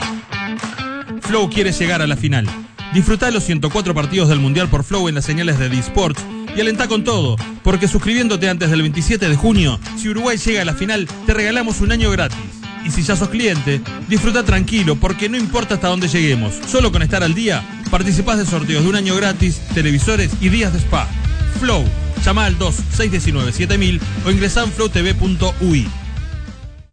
Flow quiere llegar a la final. Disfrutá los 104 partidos del Mundial por Flow en las señales de D-Sports y alentá con todo, porque suscribiéndote antes del 27 de junio, si Uruguay llega a la final, te regalamos un año gratis. Y si ya sos cliente, disfruta tranquilo, porque no importa hasta dónde lleguemos. Solo con estar al día, participás de sorteos de un año gratis, televisores y días de spa. Flow, llama al 2619-7000 o ingresá en flowtv.ui.